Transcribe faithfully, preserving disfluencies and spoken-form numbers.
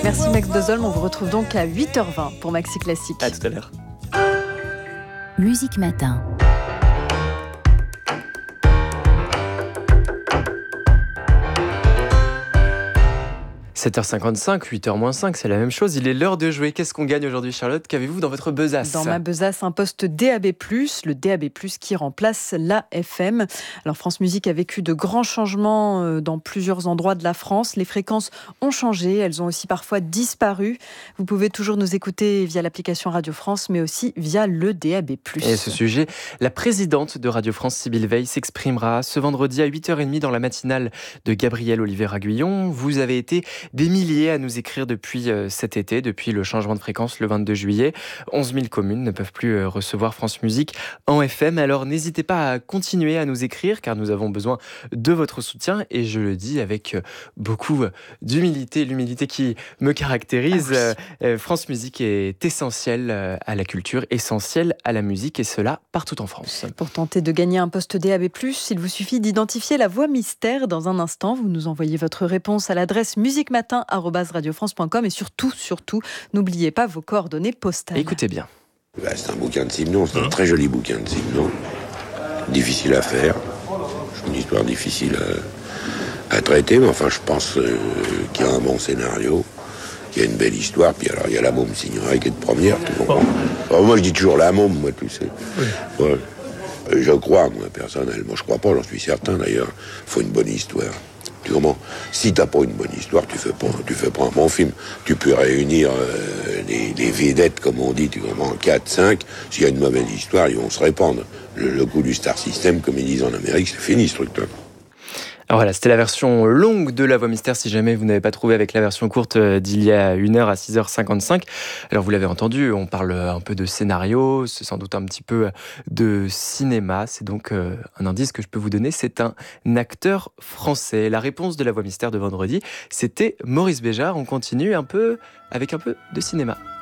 Merci Max Dozolm, on vous retrouve donc à huit heures vingt pour Maxi Classique. À tout à l'heure. Musique Matin. sept heures cinquante-cinq, huit heures moins cinq, c'est la même chose. Il est l'heure de jouer. Qu'est-ce qu'on gagne aujourd'hui, Charlotte ? Qu'avez-vous dans votre besace ? Dans ma besace, un poste D A B plus, le D A B plus qui remplace l'A F M. Alors France Musique a vécu de grands changements dans plusieurs endroits de la France. Les fréquences ont changé, elles ont aussi parfois disparu. Vous pouvez toujours nous écouter via l'application Radio France, mais aussi via le D A B plus. Et à ce sujet, la présidente de Radio France, Sybille Veil, s'exprimera ce vendredi à huit heures trente dans la matinale de Gabriel Oliver-Aguillon. Vous avez été des milliers à nous écrire depuis cet été, depuis le changement de fréquence le vingt-deux juillet. onze mille communes ne peuvent plus recevoir France Musique en F M. Alors n'hésitez pas à continuer à nous écrire car nous avons besoin de votre soutien et je le dis avec beaucoup d'humilité, l'humilité qui me caractérise. Ah oui. France Musique est essentielle à la culture, essentielle à la musique et cela partout en France. Pour tenter de gagner un poste D A B plus, il vous suffit d'identifier la voix mystère. Dans un instant, vous nous envoyez votre réponse à l'adresse musique matin arobase radio france point com et surtout, surtout, n'oubliez pas vos coordonnées postales. Écoutez bien. Bah, c'est un bouquin de Simon, c'est un très joli bouquin de Simon. Difficile à faire. C'est une histoire difficile à, à traiter, mais enfin, je pense euh, qu'il y a un bon scénario, qu'il y a une belle histoire, puis alors il y a la môme Signoret qui est de première. Tu comprends ? Alors, moi, je dis toujours la môme, moi, tu sais. Oui. Ouais. Je crois, moi, personnellement. Je crois pas, j'en suis certain, d'ailleurs. Il faut une bonne histoire. Tu comprends ? Si t'as pas une bonne histoire, tu fais pas, tu fais pas un bon film. Tu peux réunir euh, les, les vedettes, comme on dit, tu comprends, quatre, cinq. S'il y a une mauvaise histoire, ils vont se répandre. Le, le coup du star system, comme ils disent en Amérique, c'est fini, ce truc-là. Alors voilà, c'était la version longue de La Voix Mystère, si jamais vous n'avez pas trouvé avec la version courte d'il y a une heure à six heures cinquante-cinq. Alors vous l'avez entendu, on parle un peu de scénario, c'est sans doute un petit peu de cinéma. C'est donc un indice que je peux vous donner, c'est un acteur français. La réponse de La Voix Mystère de vendredi, c'était Maurice Béjart. On continue un peu avec un peu de cinéma.